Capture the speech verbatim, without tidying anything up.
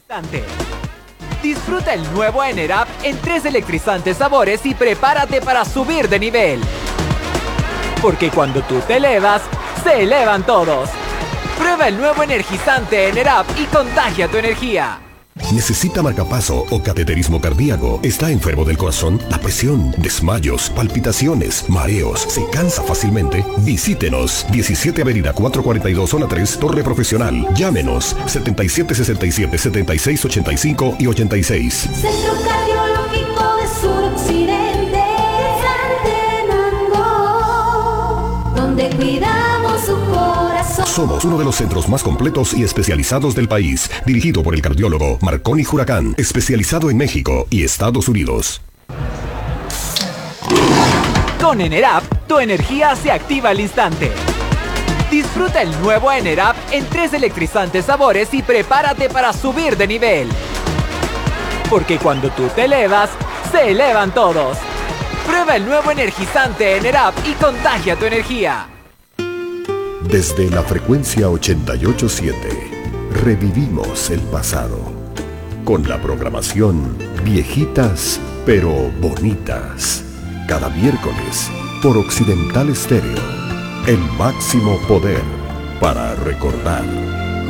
instante. Disfruta el nuevo Enerap en tres electrizantes sabores y prepárate para subir de nivel. Porque cuando tú te elevas, se elevan todos. Prueba el nuevo energizante Enerap y contagia tu energía. ¿Necesita marcapaso o cateterismo cardíaco? ¿Está enfermo del corazón? ¿La presión? ¿Desmayos? ¿Palpitaciones? ¿Mareos? ¿Se cansa fácilmente? Visítenos. diecisiete Avenida cuatrocientos cuarenta y dos, Zona tres, Torre Profesional. Llámenos. setenta y siete sesenta y siete, setenta y seis ochenta y cinco y ochenta y seis. Centro Cardiológico de Suroccidente, Santenango, donde cuidamos su corazón. Somos uno de los centros más completos y especializados del país, dirigido por el cardiólogo Marconi Huracán, especializado en México y Estados Unidos. Con Enerap, tu energía se activa al instante. Disfruta el nuevo Enerap en tres electrizantes sabores y prepárate para subir de nivel. Porque cuando tú te elevas, se elevan todos. Prueba el nuevo energizante Enerap y contagia tu energía. Desde la frecuencia ochenta y ocho punto siete, revivimos el pasado. Con la programación Viejitas pero Bonitas. Cada miércoles por Occidental Estéreo. El máximo poder para recordar.